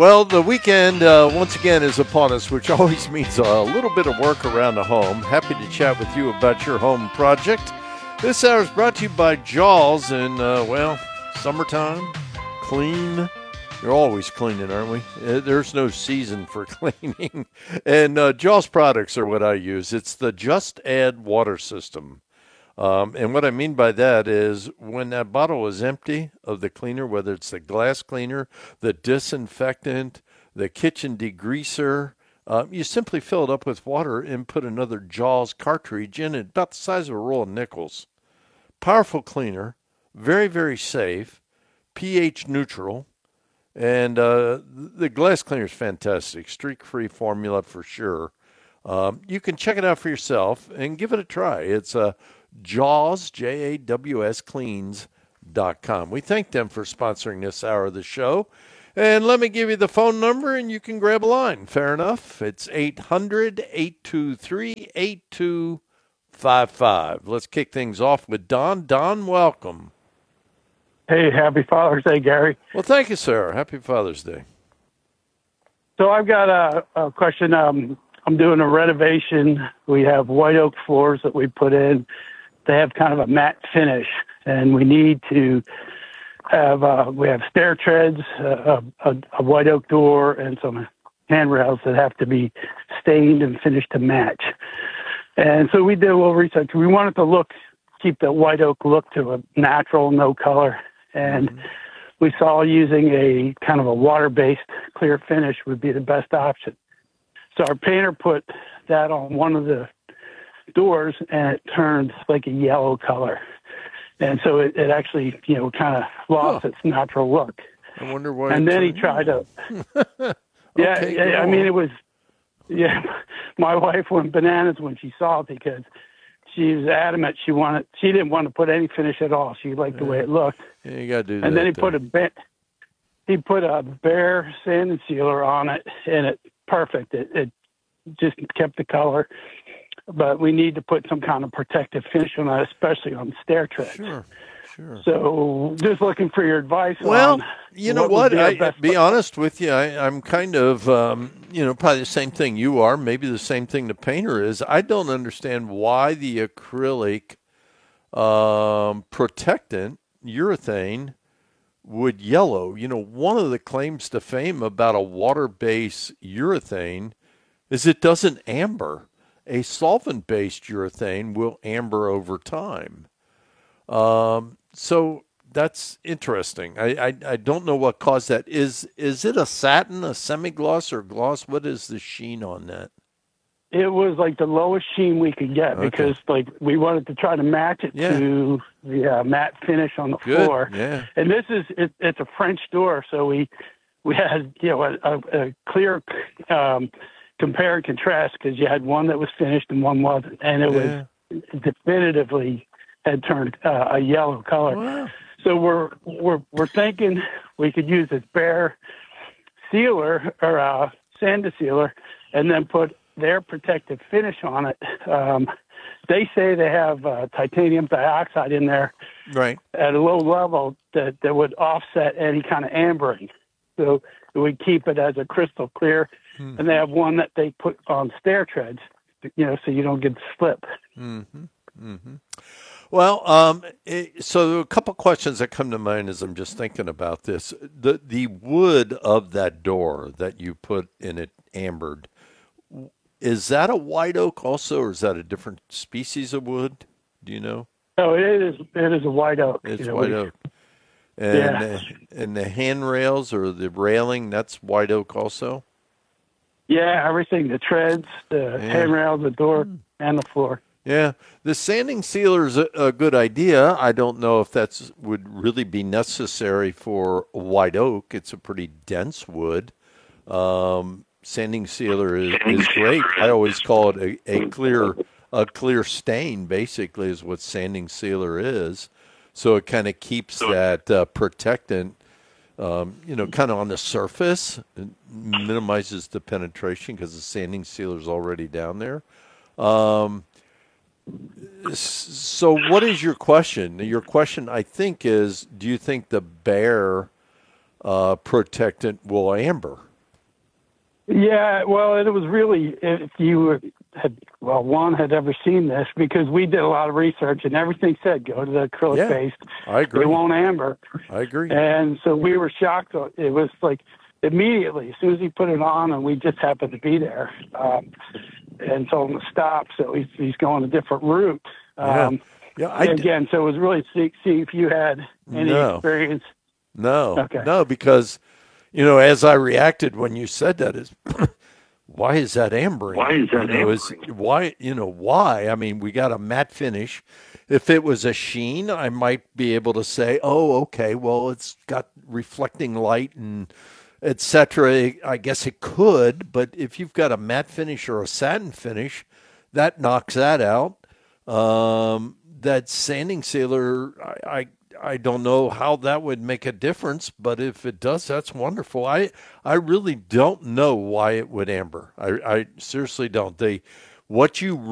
Well, the weekend, once again, is upon us, which always means a little bit of work around the home. Happy to chat with you about your home project. This hour is brought to you by Jaws, and, summertime, clean. You're always cleaning, aren't we? There's no season for cleaning. And Jaws products are what I use. It's the Just Add water system. And what I mean by that is when that bottle is empty of the cleaner, whether it's the glass cleaner, the disinfectant, the kitchen degreaser, you simply fill it up with water and put another Jaws cartridge in it, about the size of a roll of nickels. Powerful cleaner, very, very safe, pH neutral, and the glass cleaner is fantastic. Streak-free formula for sure. You can check it out for yourself and give it a try. It's Jaws, Jaws, cleans.com. We thank them for sponsoring this hour of the show. And let me give you the phone number, and you can grab a line. Fair enough. It's 800-823-8255. Let's kick things off with Don. Don, welcome. Hey, happy Father's Day, Gary. Well, thank you, sir. Happy Father's Day. So I've got a question. I'm doing a renovation. We have white oak floors that we put in. They have kind of a matte finish, and we need to have we have stair treads, a white oak door, and some handrails that have to be stained and finished to match. And so we did a little research. We wanted to keep the white oak look to a natural, no color, and we saw using a kind of a water-based clear finish would be the best option. So our painter put that on one of the doors, and it turned like a yellow color. And so it actually, kind of lost its natural look. I wonder why. And then he tried to, Okay, I mean, it was, my wife went bananas when she saw it because she was adamant she didn't want to put any finish at all. She liked the way it looked. Yeah, you got to do that. And then he put a bare sanding sealer on it, and it perfect. It just kept the color. But we need to put some kind of protective finish on that, especially on stair treads. Sure. So just looking for your advice. Well, on you know what? Be honest with you. I'm kind of, probably the same thing you are, maybe the same thing the painter is. I don't understand why the acrylic protectant, urethane, would yellow. One of the claims to fame about a water-based urethane is it doesn't amber. A solvent-based urethane will amber over time. So that's interesting. I don't know what caused that. Is it a satin, a semi-gloss, or gloss? What is the sheen on that? It was like the lowest sheen we could get because we wanted to try to match it to the matte finish on the floor. Yeah. And this is it's a French door, so we had a clear compare and contrast because you had one that was finished and one wasn't, and it was definitively had turned a yellow color. Wow. So we're thinking we could use this bare sealer or sand sealer, and then put their protective finish on it. They say they have titanium dioxide in there, right, at a low level that would offset any kind of ambering. So it would keep it as a crystal clear. And they have one that they put on stair treads, so you don't get slip. Mm-hmm. Mm-hmm. Well, so a couple questions that come to mind as I'm just thinking about this. The wood of that door that you put in it ambered, is that a white oak also, or is that a different species of wood? Do you know? No, it is a white oak. It's white oak. And the handrails or the railing, that's white oak also? Yeah, everything, the treads, the handrails, the door, and the floor. Yeah, the sanding sealer is a good idea. I don't know if that would really be necessary for white oak. It's a pretty dense wood. Sanding sealer is great. I always call it a clear stain, basically, is what sanding sealer is. So it kind of keeps that protectant kind of on the surface. It minimizes the penetration because the sanding sealer is already down there. So what is your question? Your question, I think, is do you think the bare protectant will amber? Yeah, well, it was really, if you had, well, one had ever seen this, because we did a lot of research and everything said go to the acrylic Yeah, based. I agree. It won't amber. I agree. And so we were shocked. It was like immediately, as soon as he put it on, and we just happened to be there, and told him to stop. So he's going a different route. Yeah. Yeah, again, so it was really see if you had any experience. No, Okay. no, because, as I reacted when you said that is, why is that ambering? Why is that ambering? Why? I mean, we got a matte finish. If it was a sheen, I might be able to say, oh, okay, well, it's got reflecting light and et cetera. I guess it could, but if you've got a matte finish or a satin finish, that knocks that out. That sanding sealer, I don't know how that would make a difference, but if it does, that's wonderful. I really don't know why it would amber. I seriously don't. What you